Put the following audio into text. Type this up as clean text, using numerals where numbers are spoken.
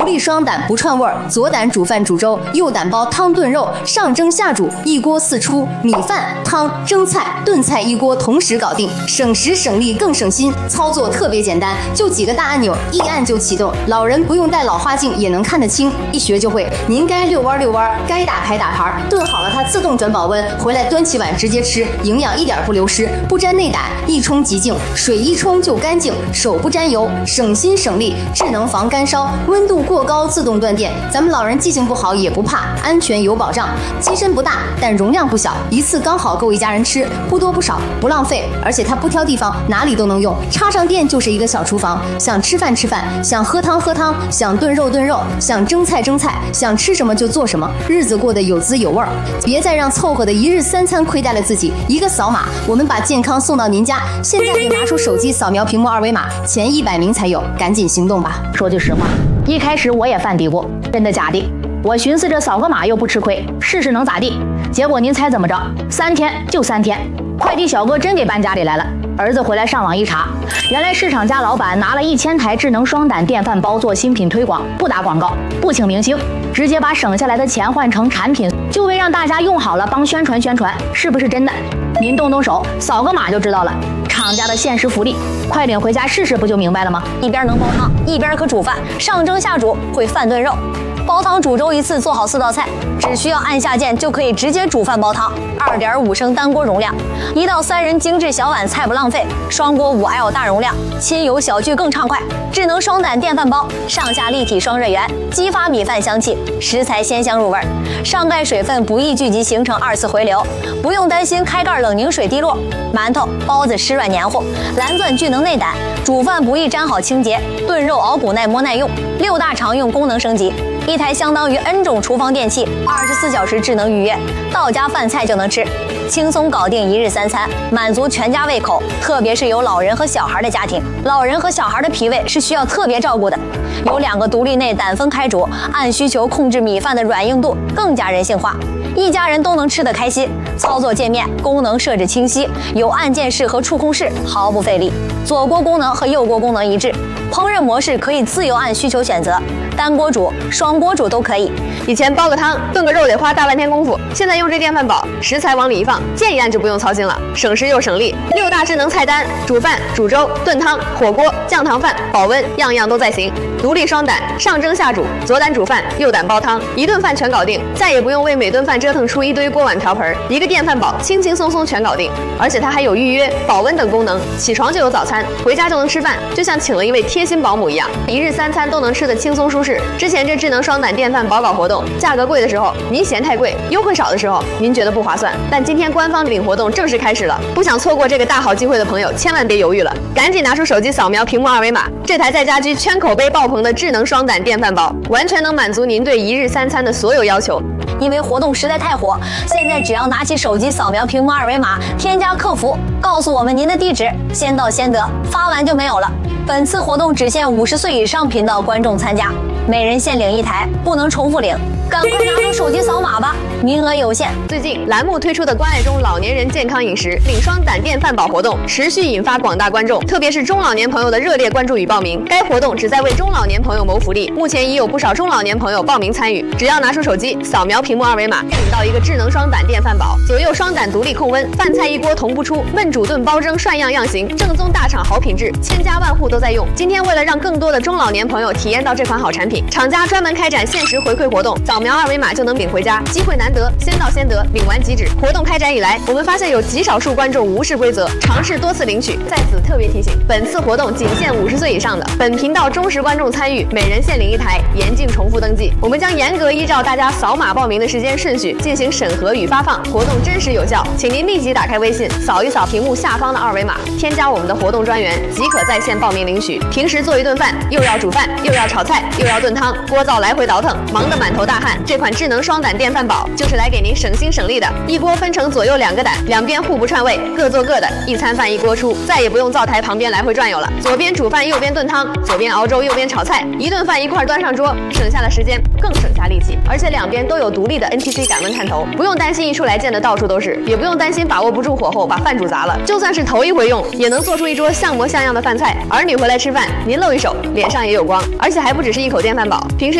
立双胆不串味儿，左胆煮饭煮粥，右胆煲汤炖肉，上蒸下煮，一锅四出，米饭、汤、蒸菜、炖菜一锅同时搞定，省时省力更省心，操作特别简单，就几个大按钮，一按就启动，老人不用戴老花镜也能看得清，一学就会。您该遛弯遛弯，该打牌打牌，炖好了它自动转保温，回来端起碗直接吃，营养一点不流失，不沾内胆，一冲即净，水一冲就干净，手不沾油，省心省力，智能防干烧，温度过高自动断电，咱们老人记性不好也不怕，安全有保障。机身不大，但容量不小，一次刚好够一家人吃，不多不少，不浪费，而且它不挑地方，哪里都能用，插上电就是一个小厨房，想吃饭吃饭，想喝汤喝汤，想炖肉炖肉，想蒸菜蒸菜，想吃什么就做什么，日子过得有滋有味儿。别再让凑合的一日三餐亏待了自己，一个扫码，我们把健康送到您家。现在就拿出手机扫描屏幕二维码，前100名才有，赶紧行动吧。 说句实话，一开始我也犯嘀咕，真的假的？我寻思着扫个码又不吃亏，试试能咋地？结果您猜怎么着？3天就3天，快递小哥真给搬家里来了。儿子回来上网一查，原来市场家老板拿了1000台智能双胆电饭煲做新品推广，不打广告，不请明星，直接把省下来的钱换成产品，就为让大家用好了帮宣传宣传，是不是真的？您动动手，扫个码就知道了。厂家的限时福利，快领回家试试，不就明白了吗？ 一边能煲汤，一边可煮饭，上蒸下煮，会饭炖肉。煲汤煮粥一次做好4道菜，只需要按下键就可以直接煮饭煲汤。2.5升单锅容量，1到3人精致小碗菜不浪费。双锅5L 大容量，亲友小聚更畅快。智能双胆电饭煲，上下立体双热源，激发米饭香气，食材鲜香入味。上盖水分不易聚集形成2次回流，不用担心开盖冷凝水滴落。馒头、包子湿软黏糊，蓝钻聚能内胆，煮饭不易粘好清洁，炖肉熬补耐摸耐用。6大常用功能升级。一台相当于 N 种厨房电器，24小时智能预约，到家饭菜就能吃，轻松搞定一日3餐，满足全家胃口。特别是有老人和小孩的家庭，老人和小孩的脾胃是需要特别照顾的。有2个独立内胆分开煮，按需求控制米饭的软硬度，更加人性化，一家人都能吃得开心。操作界面功能设置清晰，有按键式和触控式，毫不费力。左锅功能和右锅功能一致，烹饪模式可以自由按需求选择，单锅煮、双锅煮都可以。 以前煲个汤、炖个肉得花大半天功夫，现在用这电饭煲，食材往里一放，键一按就不用操心了，省时又省力。6大智能菜单，煮饭、煮粥、炖汤、火锅、酱糖饭、保温，样样都在行。独立双胆，上蒸下煮，左胆煮饭，右胆煲汤，一顿饭全搞定，再也不用为每顿饭折腾出一堆锅碗瓢盆。一个电饭煲，轻轻松松全搞定，而且它还有预约、保温等功能，起床就有早餐，回家就能吃饭，就像请了一位贴心保姆一样，一日3餐都能吃得轻松舒适。之前这智能双胆电饭煲搞活动，价格贵的时候您嫌太贵，优惠少的时候您觉得不划算，但今天官方领活动正式开始了，不想错过这个大好机会的朋友千万别犹豫了，赶紧拿出手机扫描屏幕二维码，这台在家居圈口碑爆棚的智能双胆电饭煲，完全能满足您对一日3餐的所有要求。 因为活动实在太火，现在只要拿起手机扫描屏幕二维码，添加客服，告诉我们您的地址，先到先得，发完就没有了。本次活动只限50岁以上频道观众参加，每人限领1台，不能重复领。赶快拿出手机扫码吧，名额有限。 最近栏目推出的关爱中老年人健康饮食领双胆电饭煲活动持续引发广大观众，特别是中老年朋友的热烈关注与报名。该活动旨在为中老年朋友谋福利，目前已有不少中老年朋友报名参与。只要拿出手机扫描屏幕二维码，领到一个智能双胆电饭煲，左右双胆独立控温，饭菜一锅同步出，焖煮炖煲蒸涮样样行，正宗大厂好品质，千家万户都在用。今天为了让更多的中老年朋友体验到这款好产品，厂家专门开展限时回馈活动，扫描二维码就能领回家，机会难得，先到先得，领完即止。活动开展以来，我们发现有极少数观众无视规则，尝试多次领取。在此特别提醒，本次活动仅限50岁以上的，本频道忠实观众参与，每人限领1台，严禁重复登记。我们将严格依照大家扫码报名的时间顺序进行审核与发放，活动真实有效，请您立即打开微信，扫一扫屏幕下方的二维码，添加我们的活动专员，即可在线报名领取。平时做一顿饭，又要煮饭，又要炒菜，又要炖汤，锅灶来回倒腾，忙得满头大汗。这款智能双胆电饭煲就是来给您省心省力的，一锅分成左右2个胆，两边互不串味，各做各的，一餐饭一锅出，再也不用灶台旁边来回转悠了。左边煮饭，右边炖汤，左边熬粥，右边炒菜，一顿饭一块端上桌，省下了时间，更省下力气。而且两边都有独立的 NTC 感温探头，不用担心一出来溅得到处都是，也不用担心把握不住火候把饭煮砸了。就算是头一回用，也能做出一桌像模像样的饭菜。儿女回来吃饭，您露一手，脸上也有光。而且还不只是一口电饭煲，平时